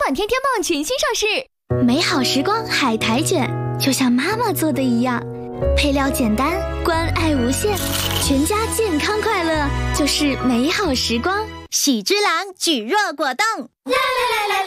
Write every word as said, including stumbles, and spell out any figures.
暖天天梦全新上市， 美好时光海苔卷，就像妈妈做的一样，配料简单，关爱无限，全家健康快乐就是美好时光。 喜之郎举若果冻。啦啦啦啦